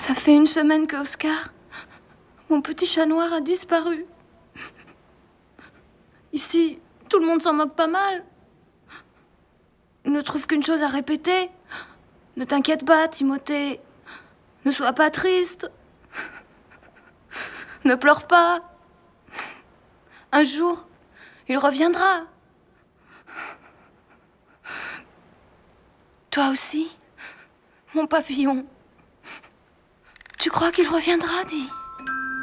Ça fait une semaine que Oscar, mon petit chat noir, a disparu. Ici, tout le monde s'en moque pas mal. Il ne trouve qu'une chose à répéter. Ne t'inquiète pas, Timothée. Ne sois pas triste. Ne pleure pas. Un jour, il reviendra. Toi aussi, mon papillon. Tu crois qu'il reviendra, dis?